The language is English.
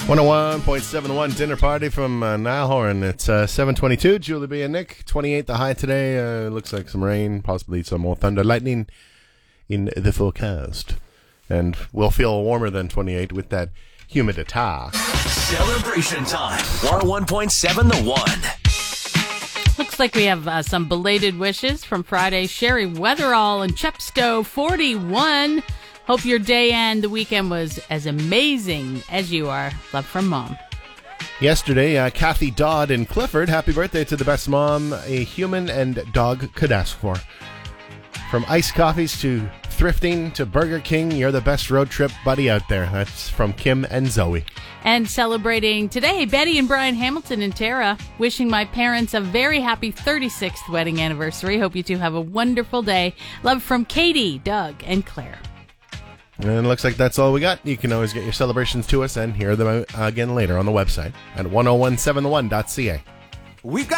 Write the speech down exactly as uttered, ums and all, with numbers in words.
one oh one point seven one Dinner Party from uh, Nylhorn. It's uh, seven twenty-two. Julie B and Nick. twenty-eight the high today. Uh, looks like some rain, possibly some more thunder, lightning in the forecast. And we'll feel warmer than twenty-eight with that humidity. Celebration time. one oh one point seven The One. Looks like we have uh, some belated wishes from Friday. Sherry Weatherall in Chepstow, forty-one. Hope your day and the weekend was as amazing as you are. Love from Mom. Yesterday, uh, Kathy Dodd in Clifford. Happy birthday to the best mom a human and dog could ask for. From iced coffees to thrifting to Burger King, you're the best road trip buddy out there. That's from Kim and Zoe. And celebrating today, Betty and Brian Hamilton in Tara. Wishing my parents a very happy thirty-sixth wedding anniversary. Hope you two have a wonderful day. Love from Katie, Doug, and Claire. And it looks like that's all we got. You can always get your celebrations to us and hear them again later on the website at ten seventy-one dot c a. We've got